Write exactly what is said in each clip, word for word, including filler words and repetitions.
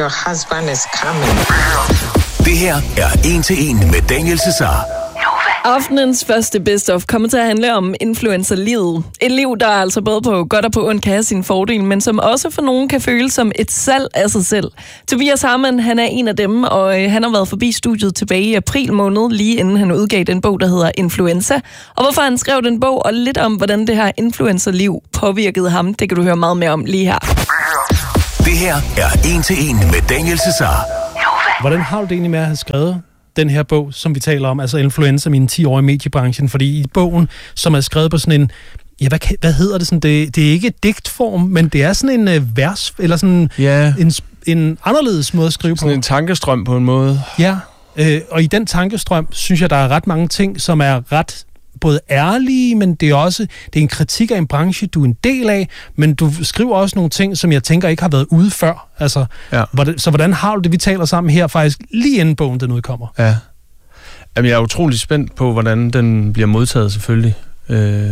Your husband is coming. Det her er En til En med Daniel Cesar. Aftenens første best-of kommer til at handle om influencerlivet. Et liv, der altså både på godt og på ondt kan have sin fordel, men som også for nogen kan føles som et salg af sig selv. Tobias Harman, han er en af dem, og øh, han har været forbi studiet tilbage i april måned, lige inden han udgav den bog, der hedder Influenza. Og hvorfor han skrev den bog, og lidt om, hvordan det her influencerliv påvirkede ham, det kan du høre meget mere om lige her. Det her er En til En med Daniel Cesar. Hvordan har du det egentlig med at have skrevet den her bog, som vi taler om, altså Influenza, mine ti år i mediebranchen? Fordi i bogen, som er skrevet på sådan en, ja, hvad, hvad hedder det sådan, det, det er ikke digtform, men det er sådan en uh, vers, eller sådan ja. en, en anderledes måde at skrive sådan på. Sådan en tankestrøm på en måde. Ja, øh, og i den tankestrøm, synes jeg, der er ret mange ting, som er ret både ærlige, men det er også det er en kritik af en branche, du er en del af, men du skriver også nogle ting, som jeg tænker ikke har været ude før. Altså, ja. hvordan, så hvordan har du det, vi taler sammen her faktisk, lige inden bogen den udkommer? Ja. Jamen, jeg er utrolig spændt på, hvordan den bliver modtaget, selvfølgelig. Øh,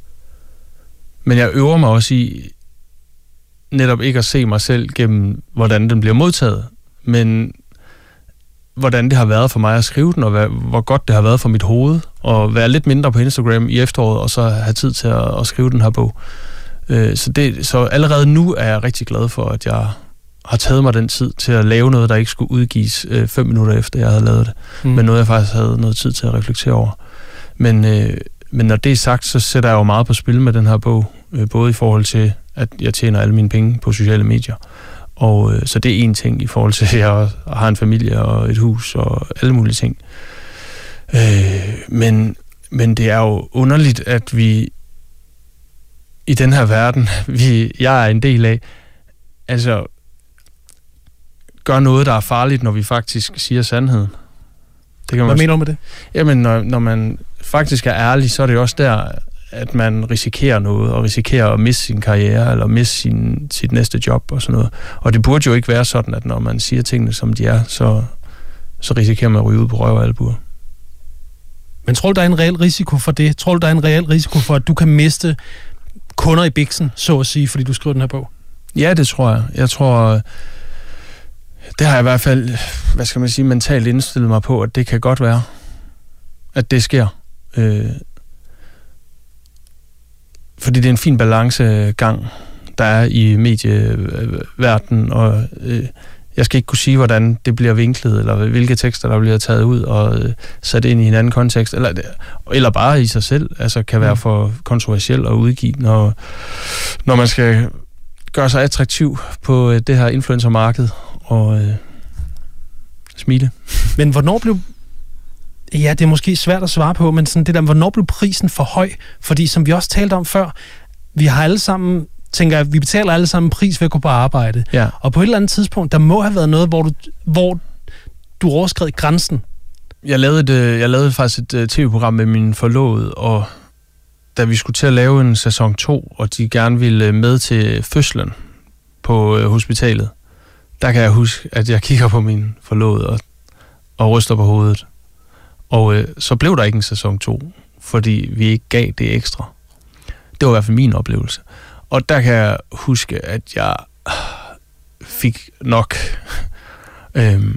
men jeg øver mig også i netop ikke at se mig selv gennem, hvordan den bliver modtaget, men hvordan det har været for mig at skrive den, og hvad, hvor godt det har været for mit hoved, og være lidt mindre på Instagram i efteråret, og så have tid til at, at skrive den her bog. Øh, så, det, så allerede nu er jeg rigtig glad for, at jeg har taget mig den tid til at lave noget, der ikke skulle udgives øh, fem minutter efter, jeg havde lavet det. Mm. Men noget, jeg faktisk havde noget tid til at reflektere over. Men, øh, men når det er sagt, så sætter jeg jo meget på spil med den her bog, øh, både i forhold til, at jeg tjener alle mine penge på sociale medier, og øh, så det er en ting i forhold til, at jeg har en familie og et hus og alle mulige ting. Øh, men, men det er jo underligt, at vi i den her verden, vi, jeg er en del af, altså gør noget, der er farligt, når vi faktisk siger sandheden. Det kan man Hvad mener du med det? Jamen, når, når man faktisk er ærlig, så er det jo også der, at man risikerer noget, og risikerer at miste sin karriere, eller miste sin, sit næste job, og sådan noget. Og det burde jo ikke være sådan, at når man siger tingene, som de er, så, så risikerer man at ryge ud på røv og albuer. Men tror du, der er en reel risiko for det? Tror du, der er en reel risiko for, at du kan miste kunder i biksen, så at sige, fordi du skriver den her bog? Ja, det tror jeg. Jeg tror, det har jeg i hvert fald, hvad skal man sige, mentalt indstillet mig på, at det kan godt være, at det sker. Øh, Fordi det er en fin balancegang, der er i medieverdenen, og øh, jeg skal ikke kunne sige, hvordan det bliver vinklet, eller hvilke tekster, der bliver taget ud og øh, sat ind i en anden kontekst, eller, eller bare i sig selv, altså kan være for kontroversiel at udgive, når, når man skal gøre sig attraktiv på øh, det her influencermarked, og øh, smile. Men hvornår blev... Ja, det er måske svært at svare på, men sådan det der, hvornår blev prisen for høj? Fordi som vi også talte om før, vi har alle sammen, tænker jeg, vi betaler alle sammen pris ved at gå på arbejde. Ja. Og på et eller andet tidspunkt, der må have været noget, hvor du, hvor du overskred grænsen. Jeg lavede, et, jeg lavede faktisk et tv-program med min forlovede, og da vi skulle til at lave en sæson to, og de gerne ville med til fødslen på hospitalet, der kan jeg huske, at jeg kigger på min forlovede og, og ryster på hovedet. Og øh, så blev der ikke en sæson to, fordi vi ikke gav det ekstra. Det var i hvert fald min oplevelse. Og der kan jeg huske, at jeg fik nok... øhm,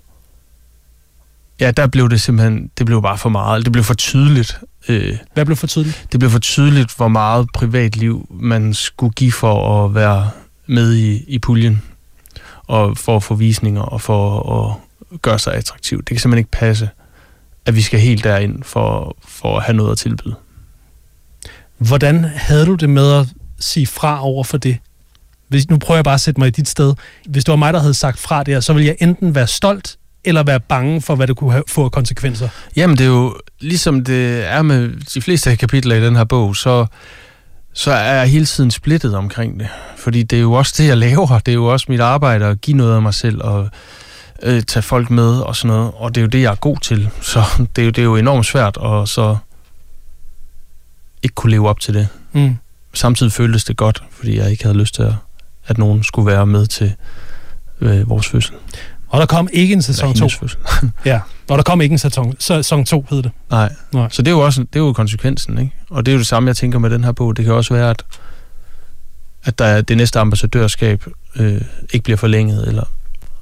ja, der blev det simpelthen... Det blev bare for meget. Det blev for tydeligt. Øh, Hvad blev for tydeligt? Det blev for tydeligt, hvor meget privatliv man skulle give for at være med i, i puljen. Og for at få visninger og for at gøre sig attraktiv. Det kan simpelthen ikke passe, at vi skal helt derind for, for at have noget at tilbyde. Hvordan havde du det med at sige fra over for det? Hvis, nu prøver jeg bare at sætte mig i dit sted. Hvis det var mig, der havde sagt fra det her, så ville jeg enten være stolt, eller være bange for, hvad det kunne have, få af konsekvenser. Jamen, det er jo ligesom det er med de fleste kapitler i den her bog, så, så er jeg hele tiden splittet omkring det. Fordi det er jo også det, jeg laver. Det er jo også mit arbejde at give noget af mig selv, og øh, tage folk med og sådan noget. Og det er jo det, jeg er god til. Så det er jo, det er jo enormt svært at så ikke kunne leve op til det. Mm. Samtidig føltes det godt, fordi jeg ikke havde lyst til, at, at nogen skulle være med til øh, vores fødsel. Og der kom ikke en sæson to. Ja, og der kom ikke en sæson, sæson to, hed det. Nej. Nej, så det er jo også det er jo konsekvensen, ikke? Og det er jo det samme, jeg tænker med den her bog. Det kan også være, at, at der er det næste ambassadørskab øh, ikke bliver forlænget, eller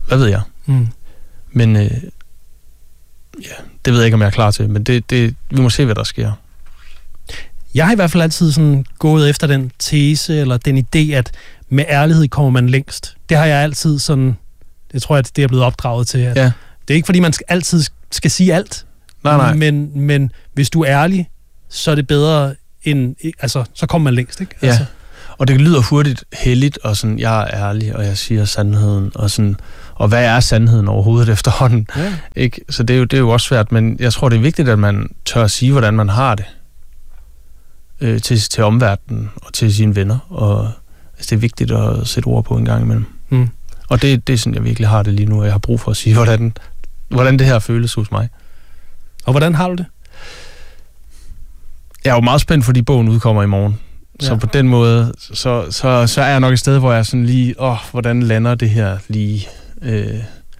hvad ved jeg. Mm. Men øh, ja, det ved jeg ikke, om jeg er klar til, men det, det, vi må se, hvad der sker. Jeg har i hvert fald altid sådan gået efter den tese, eller den idé, at med ærlighed kommer man længst. Det har jeg altid sådan, det tror jeg, at det er blevet opdraget til. At Ja. Det er ikke, fordi man altid skal sige alt, Nej, nej. Men, men hvis du er ærlig, så er det bedre end, altså, så kommer man længst, ikke? Ja. Altså. Og det lyder hurtigt heldigt, og sådan, jeg er ærlig, og jeg siger sandheden, og sådan, og hvad er sandheden overhovedet efterhånden? Ja. Ikke? Så det er, jo, det er jo også svært, men jeg tror, det er vigtigt, at man tør at sige, hvordan man har det øh, til, til omverdenen og til sine venner, og altså, det er vigtigt at sætte ord på en gang imellem. Mm. Og det, det er sådan, jeg virkelig har det lige nu, og jeg har brug for at sige, hvordan, hvordan det her føles hos mig. Og hvordan har du det? Jeg er jo meget spændt, fordi bogen udkommer i morgen. Ja. Så på den måde, så, så, så er jeg nok et sted, hvor jeg sådan lige, åh, hvordan lander det her lige? Øh,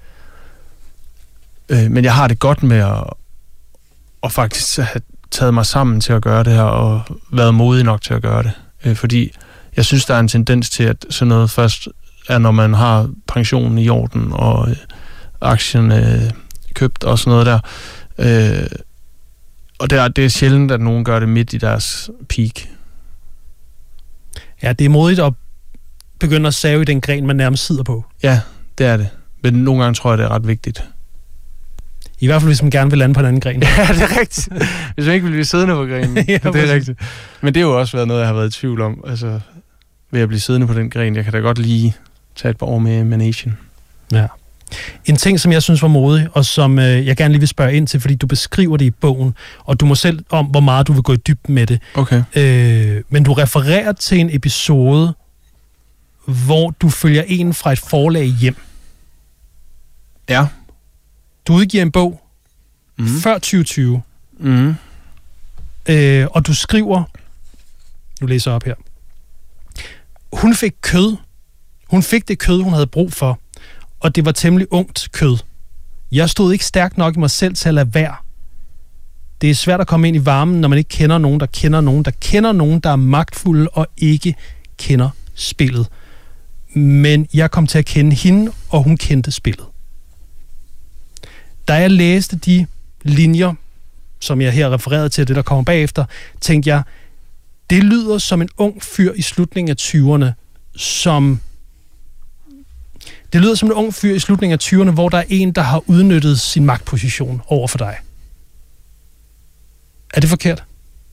øh, men jeg har det godt med at, at faktisk have taget mig sammen til at gøre det her, og været modig nok til at gøre det. Øh, fordi jeg synes, der er en tendens til, at sådan noget først er, når man har pensionen i orden, og øh, aktien øh, købt og sådan noget der. Øh, og det er, det er sjældent, at nogen gør det midt i deres peak. Ja, det er modigt at begynde at save i den gren, man nærmest sidder på. Ja, det er det. Men nogle gange tror jeg, det er ret vigtigt. I hvert fald, hvis man gerne vil lande på en anden gren. Ja, det er rigtigt. Hvis man ikke vil blive siddende på grenen. Ja, det er præcis. rigtigt. Men det har jo også været noget, jeg har været i tvivl om. Altså, ved at blive siddende på den gren. Jeg kan da godt lige tage et par år med Manation. Ja. En ting, som jeg synes var modig, og som øh, jeg gerne lige vil spørge ind til, fordi du beskriver det i bogen, og du må selv om, hvor meget du vil gå i dybden med det. Okay. Øh, men du refererer til en episode, hvor du følger en fra et forlag hjem. Ja. Du udgiver en bog Mm. før tyve tyve, Mm. øh, og du skriver, nu læser jeg op her, hun fik kød. Hun fik det kød, hun havde brug for, og det var temmelig ungt kød. Jeg stod ikke stærkt nok i mig selv til at lade være. Det er svært at komme ind i varmen, når man ikke kender nogen, der kender nogen, der kender nogen, der er magtfulde og ikke kender spillet. Men jeg kom til at kende hende, og hun kendte spillet. Da jeg læste de linjer, som jeg her refererede til, det der kommer bagefter, tænkte jeg, det lyder som en ung fyr i slutningen af tyverne, som... Det lyder som en ung fyr i slutningen af tyverne, hvor der er en, der har udnyttet sin magtposition over for dig. Er det forkert?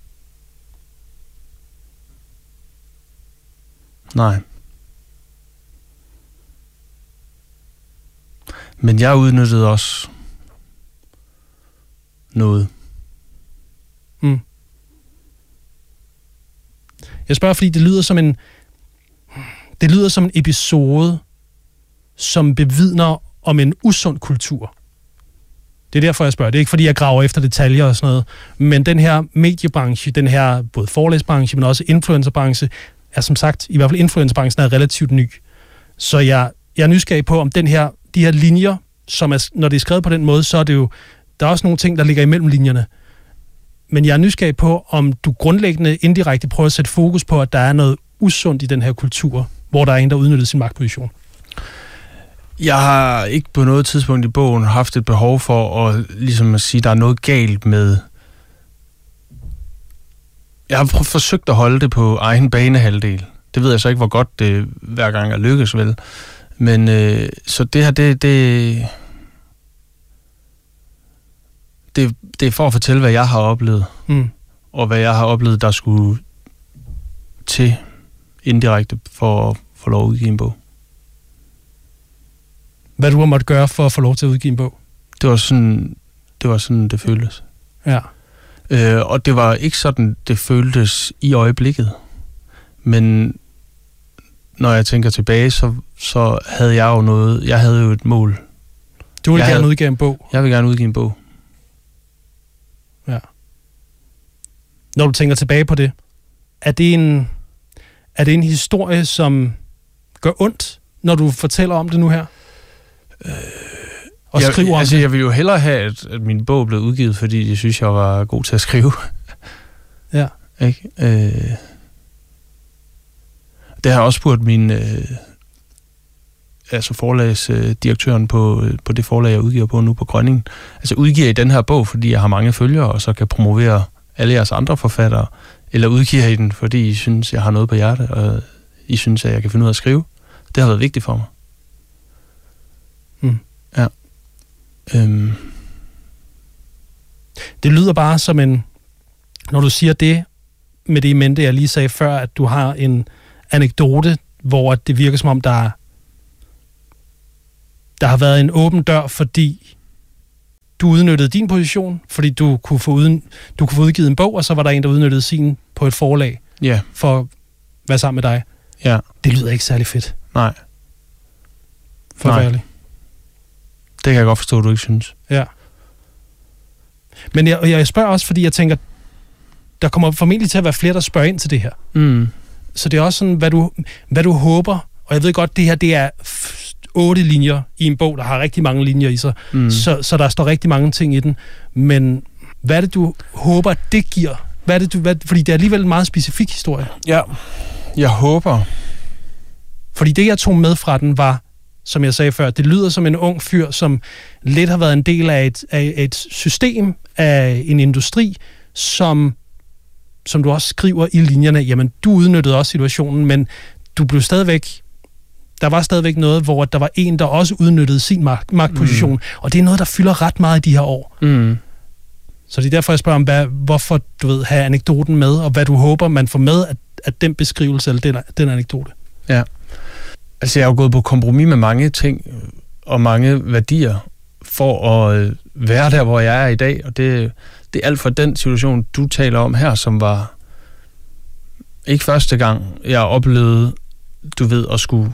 Nej. Men jeg udnyttede også noget. Mm. Jeg spørger, fordi det lyder som en... Det lyder som en episode, som bevidner om en usund kultur. Det er derfor, jeg spørger. Det er ikke, fordi jeg graver efter detaljer og sådan noget. Men den her mediebranche, den her både forlægsbranche, men også influencerbranche, er som sagt, i hvert fald influencerbranchen er relativt ny. Så jeg, jeg er nysgerrig på, om den her, de her linjer, som er, når det er skrevet på den måde, så er det jo, der er også nogle ting, der ligger imellem linjerne. Men jeg er nysgerrig på, om du grundlæggende indirekte prøver at sætte fokus på, at der er noget usundt i den her kultur, hvor der er en, der udnytter sin magtposition. Jeg har ikke på noget tidspunkt i bogen haft et behov for at, ligesom at sige, at der er noget galt med... Jeg har prø- forsøgt at holde det på egen banehalvdel. Det ved jeg så ikke, hvor godt det hver gang er lykkes, vel. Men øh, så det her, det, det, det, det er for at fortælle, hvad jeg har oplevet. Mm. Og hvad jeg har oplevet, der skulle til indirekte for at få lov at udgive en bog. Hvad du har måttet gøre for at få lov til at udgive en bog? Det var sådan, det var sådan, det føltes. Ja. Øh, og det var ikke sådan, det føltes i øjeblikket. Men når jeg tænker tilbage, så, så havde jeg jo noget, jeg havde jo et mål. Du vil jeg gerne havde, udgive en bog? Jeg vil gerne udgive en bog. Ja. Når du tænker tilbage på det, er det en, er det en historie, som gør ondt, når du fortæller om det nu her? Øh, og jeg, skriver om altså, det? Jeg vil jo hellere have, at, at min bog blev udgivet, fordi jeg synes, jeg var god til at skrive. Ja. Ikke? Øh, det har jeg også spurgt min... Øh, altså forlagsdirektøren på, på det forlag, jeg udgiver på nu på Grønningen. Altså udgiver I den her bog, fordi jeg har mange følgere, og så kan promovere alle jeres andre forfattere, eller udgiver I den, fordi I synes, jeg har noget på hjertet, og I synes, at jeg kan finde ud af at skrive. Det har været vigtigt for mig. Mm. Ja. Øhm. Det lyder bare som en... Når du siger det, med det i mente, jeg lige sagde før, at du har en anekdote, hvor det virker som om, der, der har været en åben dør, fordi du udnyttede din position, fordi du kunne få, uden, du kunne få udgivet en bog, og så var der en, der udnyttede sin på et forlag yeah. for at være sammen med dig. Ja. Det lyder ikke særlig fedt. Nej. Forfærdeligt. Det kan jeg godt forstå, du ikke synes. Ja. Men jeg, jeg spørger også, fordi jeg tænker, der kommer formentlig til at være flere, der spørger ind til det her. Mm. Så det er også sådan, hvad du, hvad du håber, og jeg ved godt, det her, det er otte linjer i en bog, der har rigtig mange linjer i sig, mm. så, så der står rigtig mange ting i den, men hvad er det, du håber, det giver? Hvad er det, du, hvad, fordi det er alligevel en meget specifik historie. Ja, jeg håber. Fordi det, jeg tog med fra den, var, som jeg sagde før, det lyder som en ung fyr, som lidt har været en del af et, af et system, af en industri, som, som du også skriver i linjerne, jamen, du udnyttede også situationen, men du blev stadigvæk, der var stadigvæk noget, hvor der var en, der også udnyttede sin magt, magtposition, mm. og det er noget, der fylder ret meget i de her år. Mm. Så det er derfor, jeg spørger om, hvad, hvorfor du ved, have anekdoten med, og hvad du håber, man får med af, af den beskrivelse, eller den, den anekdote. Ja. Altså, jeg har jo gået på kompromis med mange ting, og mange værdier, for at være der, hvor jeg er i dag, og det, det er alt for den situation, du taler om her, som var ikke første gang, jeg oplevede, du ved, at skulle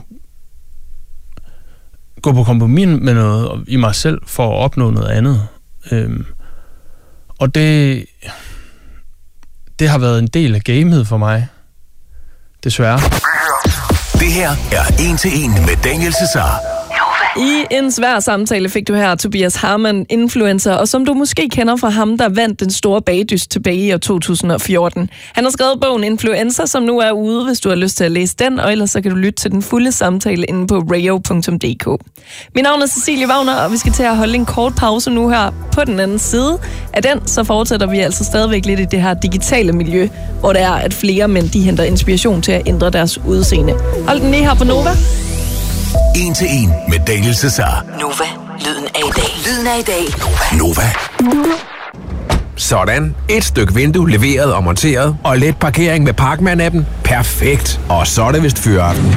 gå på kompromis med noget i mig selv, for at opnå noget andet. Øhm, og det, det har været en del af gamet for mig, desværre. Det her er en til en med Daniel Cesar. I en svær samtale fik du her Tobias Harman, influencer, og som du måske kender fra ham, der vandt den store bagdyst tilbage i år to tusind og fjorten. Han har skrevet bogen Influencer, som nu er ude, hvis du har lyst til at læse den, og ellers så kan du lytte til den fulde samtale inde på radio punktum d k. Mit navn er Cecilie Wagner, og vi skal til at holde en kort pause nu her. På den anden side af den, så fortsætter vi altså stadigvæk lidt i det her digitale miljø, hvor det er, at flere mænd de henter inspiration til at ændre deres udseende. Hold den lige her på Nova. En til en med Daniel Cesar. Nova, lyden af i dag. Lyden af i dag. Nova. Sådan. Et stykke vindue leveret og monteret, og let parkering med Parkman-appen. Perfekt. Og så er det vist fyraften.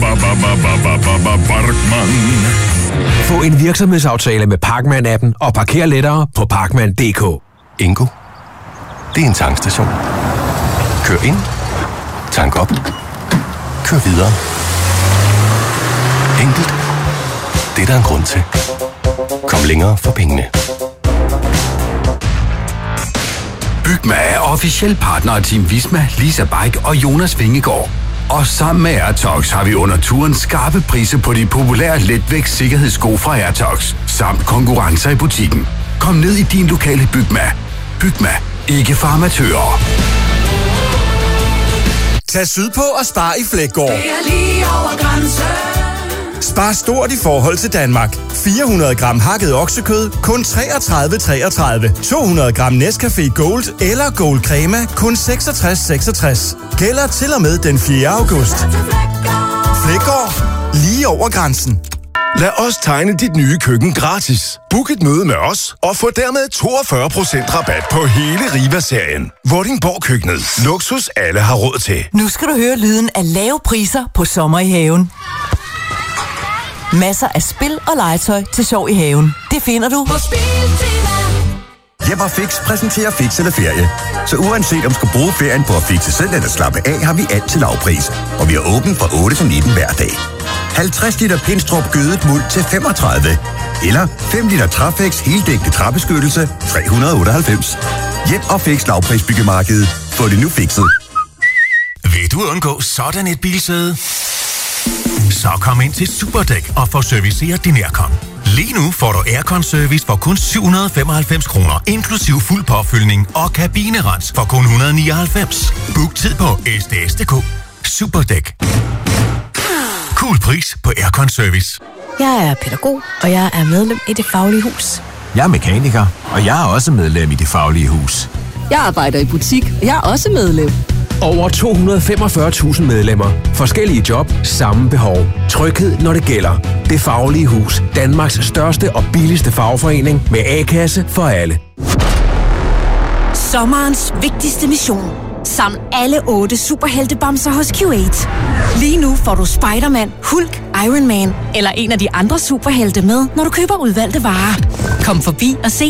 Få en virksomhedsaftale med Parkman-appen og parker lettere på parkman punktum d k. Ingo. Det er en tankstation. Kør ind. Tank op. Kør videre. Enkelt. Det er der en grund til. Kom længere for pengene. Bygma er officiel partner af Team Visma, Lisa Bike og Jonas Vingegaard. Og sammen med AirTox har vi under turen skarpe priser på de populære letvægt sikkerhedssko fra AirTox, samt konkurrencer i butikken. Kom ned i din lokale Bygma. Bygma. Ikke for amatører. Tag sydpå og spar i Flækgaard. Det er lige over grænsen. Spar stort i forhold til Danmark. fire hundrede gram hakket oksekød, kun treogtredive treogtredive. to hundrede gram Nescafé Gold eller Gold Crema, kun seksogtres seksogtres. Gælder til og med den fjerde august. Flækgaard. Lige over grænsen. Lad os tegne dit nye køkken gratis. Book et møde med os og få dermed toogfyrre procent rabat på hele Riva-serien. Vordingborg-køkkenet. Luksus alle har råd til. Nu skal du høre lyden af lave priser på sommer i haven. Masser af spil og legetøj til sjov i haven. Det finder du på Spiltema. Hjem og Fix præsenterer Fix eller Ferie. Så uanset om du skal bruge ferien på at fixe selv eller slappe af, har vi alt til lavpris. Og vi er åbent fra otte til nitten hver dag. halvtreds liter Pinstrup gødet muld til femogtredive. Eller fem liter Trafex heldækkende træbeskyttelse tre hundrede og otteoghalvfems. Hjem og Fix lavprisbyggemarkedet. Få det nu fikset. Vil du undgå sådan et bilsæde? Så kom ind til Superdæk og få serviceret din aircon. Lige nu får du aircon-service for kun syv hundrede og femoghalvfems kroner, inklusiv fuld påfyldning og kabinerens for kun et hundrede og nioghalvfems. Book tid på s d s punktum d k. Superdæk. Q Cool pris på Aircon Service. Jeg er pædagog, og jeg er medlem i Det Faglige Hus. Jeg er mekaniker, og jeg er også medlem i Det Faglige Hus. Jeg arbejder i butik, og jeg er også medlem. Over to hundrede og femogfyrre tusind medlemmer. Forskellige job, samme behov. Tryghed, når det gælder. Det Faglige Hus. Danmarks største og billigste fagforening med A-kasse for alle. Sommerens vigtigste mission. Saml alle otte superheltebamser hos Q otte. Lige nu får du Spider-Man, Hulk, Iron Man eller en af de andre superhelte med, når du køber udvalgte varer. Kom forbi og se